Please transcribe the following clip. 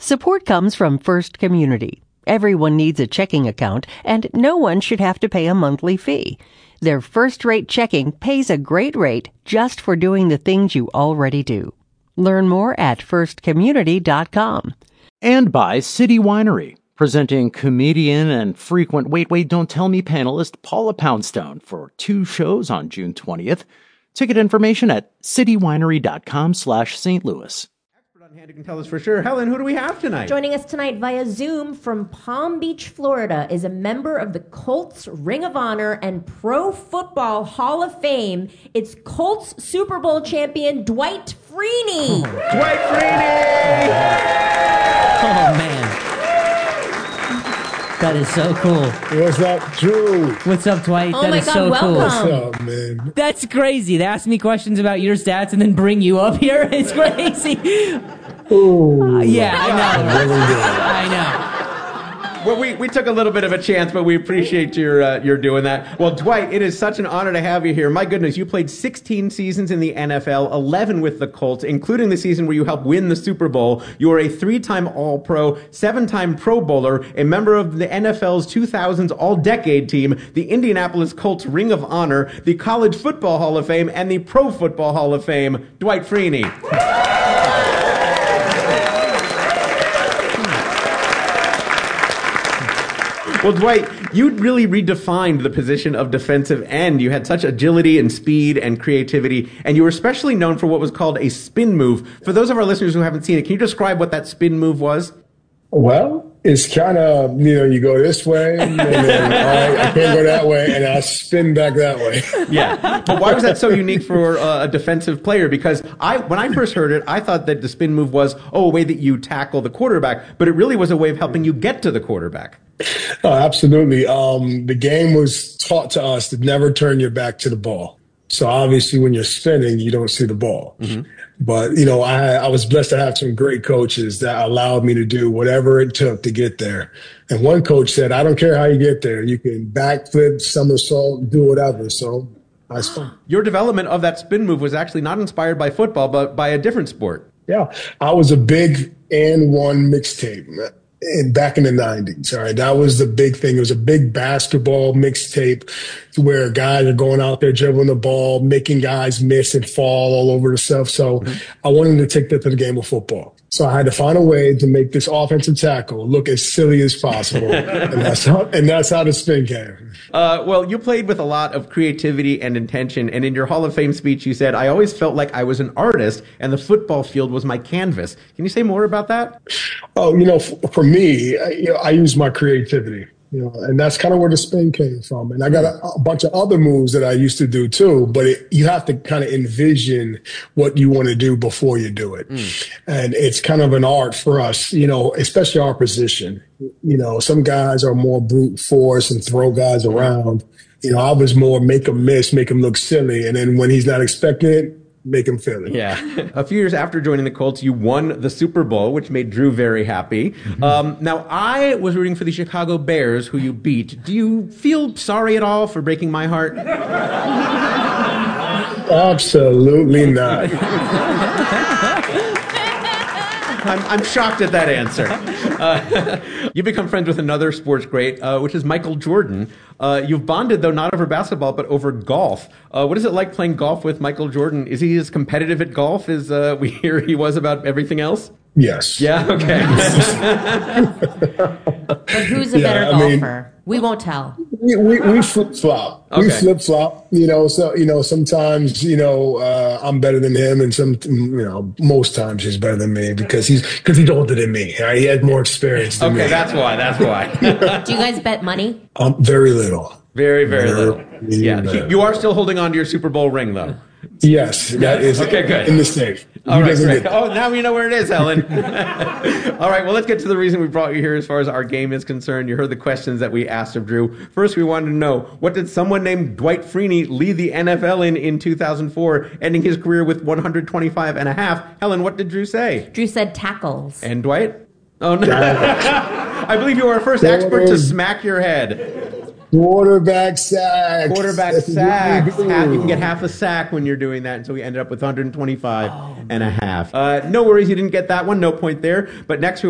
Support comes from First Community. Everyone needs a checking account, and no one should have to pay a monthly fee. Their first-rate checking pays a great rate just for doing the things you already do. Learn more at firstcommunity.com. And by City Winery, presenting comedian and frequent Wait, Don't Tell Me panelist Paula Poundstone for 2 shows on June 20th. Ticket information at citywinery.com/St. Louis. Expert on hand who can tell us for sure. Helen, who do we have tonight? Joining us tonight via Zoom from Palm Beach, Florida, is a member of the Colts Ring of Honor and Pro Football Hall of Fame. It's Colts Super Bowl champion Dwight Freeney. Dwight Freeney! Oh, man. That is so cool. What's up, Drew? What's up, Dwight? Oh that my is God, so welcome. cool. What's up, man? That's crazy. They ask me questions about your stats and then bring you up here. It's crazy. Ooh. Yeah, I know. Really good. I know. Well, we took a little bit of a chance, but we appreciate your doing that. Well, Dwight, it is such an honor to have you here. My goodness, you played 16 seasons in the NFL, 11 with the Colts, including the season where you helped win the Super Bowl. You are a 3-time All-Pro, 7-time Pro Bowler, a member of the NFL's 2000s All-Decade Team, the Indianapolis Colts Ring of Honor, the College Football Hall of Fame, and the Pro Football Hall of Fame. Dwight Freeney. Well, Dwight, you really redefined the position of defensive end. You had such agility and speed and creativity, and you were especially known for what was called a spin move. For those of our listeners who haven't seen it, can you describe what that spin move was? Well, it's kind of, you go this way, and then I can't go that way, and I spin back that way. Yeah. But why was that so unique for a defensive player? Because when I first heard it, I thought that the spin move was, a way that you tackle the quarterback, but it really was a way of helping you get to the quarterback. Oh, absolutely. The game was taught to us to never turn your back to the ball. So obviously when you're spinning, you don't see the ball. Mm-hmm. But, I was blessed to have some great coaches that allowed me to do whatever it took to get there. And one coach said, I don't care how you get there. You can backflip, somersault, do whatever. So that's fun. Your development of that spin move was actually not inspired by football, but by a different sport. Yeah, I was a big and one mixtape. And back in the 90s, all right, that was the big thing. It was a big basketball mixtape where guys are going out there dribbling the ball, making guys miss and fall all over themselves. So I wanted to take that to the game of football. So I had to find a way to make this offensive tackle look as silly as possible. and that's how the spin came. Well, you played with a lot of creativity and intention. And in your Hall of Fame speech, you said, I always felt like I was an artist and the football field was my canvas. Can you say more about that? Oh, for me, I use my creativity. And that's kind of where the spin came from. And I got a bunch of other moves that I used to do too, but you have to kind of envision what you want to do before you do it. And it's kind of an art for us, especially our position. Some guys are more brute force and throw guys around. I was more make him miss, make him look silly. And then when he's not expecting it, make him feel it. Yeah. A few years after joining the Colts, you won the Super Bowl, which made Drew very happy. Mm-hmm. Now, I was rooting for the Chicago Bears, who you beat. Do you feel sorry at all for breaking my heart? Absolutely not. I'm shocked at that answer. You've become friends with another sports great, which is Michael Jordan. You've bonded, though, not over basketball, but over golf. What is it like playing golf with Michael Jordan? Is he as competitive at golf as we hear he was about everything else? Yes. Yeah? Okay. But who's a better golfer? We won't tell. We flip-flop. Okay. We flip-flop, so, sometimes, I'm better than him, and most times he's better than me because he's older than me. Right? He has more experience than me. Okay, that's why. Do you guys bet money? Very little. Very, very little. Yeah. You are still holding on to your Super Bowl ring, though. Yes, that is okay, good. in the safe. All right, great. Oh, now we know where it is, Helen. All right, well, let's get to the reason we brought you here as far as our game is concerned. You heard the questions that we asked of Drew. First, we wanted to know, what did someone named Dwight Freeney lead the NFL in 2004, ending his career with 125 and a half? Helen, what did Drew say? Drew said tackles. And Dwight? Oh, no. I believe you are our first expert to smack your head. Quarterback sacks. Quarterback sacks. You can get half a sack when you're doing that, and so we ended up with 125 and a half. No worries, you didn't get that one. No point there. But next we